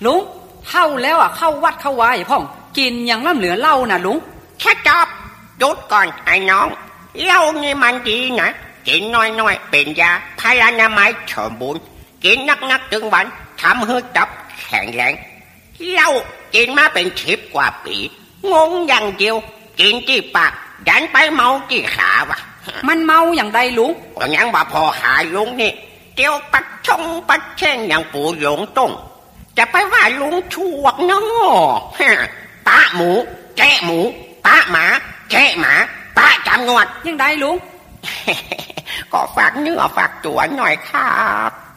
ลุงเข้าแล้วเข้าวัดเข้าวาพ่องกินอย่างล่ำเหลือเหล้าน่ะลุงแค่จอบหยุดก่อนไอ้น้องเหล้านี่มันดีนะกินน้อยๆเป็นยาพารานามัยสมบูรณ์กินนักๆถึงวันทำให้ตับแข็งแรงเหล้ากินมาเป็น10 กว่าปีงงอย่างเดียวกินที่ปากดันไปเมาที่ขาวะมันเมาอย่างใดลุงก็ยังว่าพอหาลุงนี่เตียวปัดชงปัดเช่งอย่างปู่หยงต้งจะไปว่าลุงชวกน้อปะหมูแกะหมูปะหมาแกะหมาปะจำนวดยังใดลุงก็ฝากเนื้อฝากตัวหน่อยครับ